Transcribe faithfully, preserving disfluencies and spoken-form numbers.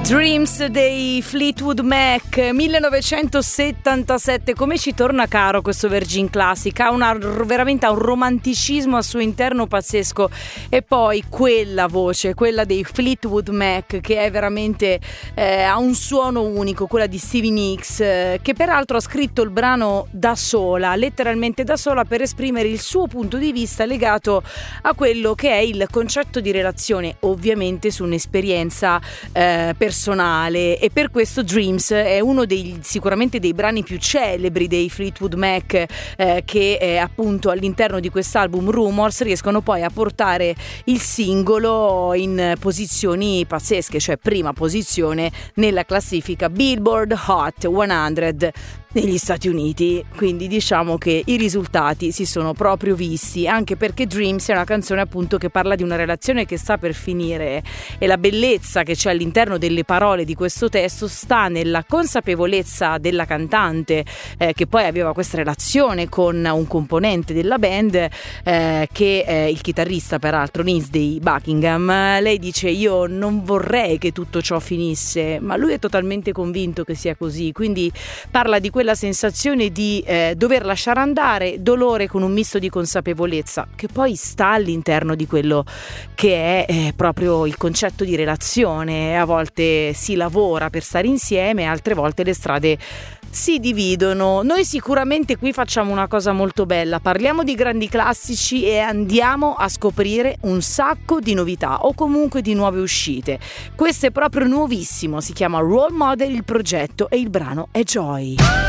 Dreams dei Fleetwood Mac, millenovecentosettantasette. Come ci torna caro questo Virgin Classic, ha una, veramente ha un romanticismo al suo interno pazzesco. E poi quella voce, quella dei Fleetwood Mac, che è veramente eh, ha un suono unico, quella di Stevie Nicks, eh, che peraltro ha scritto il brano da sola, letteralmente da sola, per esprimere il suo punto di vista legato a quello che è il concetto di relazione, ovviamente su un'esperienza eh, personale. E per questo Dreams è uno dei sicuramente dei brani più celebri dei Fleetwood Mac, eh, che eh, appunto all'interno di quest'album Rumors riescono poi a portare il singolo in posizioni pazzesche, cioè prima posizione nella classifica Billboard Hot cento negli Stati Uniti. Quindi diciamo che i risultati si sono proprio visti, anche perché Dreams è una canzone appunto che parla di una relazione che sta per finire, e la bellezza che c'è all'interno delle parole di questo testo sta nella consapevolezza della cantante, eh, che poi aveva questa relazione con un componente della band, eh, che è il chitarrista peraltro Nils dei Buckingham. Lei dice: io non vorrei che tutto ciò finisse, ma lui è totalmente convinto che sia così, quindi parla di quella sensazione di eh, dover lasciare andare dolore con un misto di consapevolezza, che poi sta all'interno di quello che è eh, proprio il concetto di relazione. A volte si lavora per stare insieme, altre volte le strade si dividono. Noi sicuramente qui facciamo una cosa molto bella, parliamo di grandi classici e andiamo a scoprire un sacco di novità o comunque di nuove uscite. Questo è proprio nuovissimo, si chiama Role Model il progetto e il brano è Joy.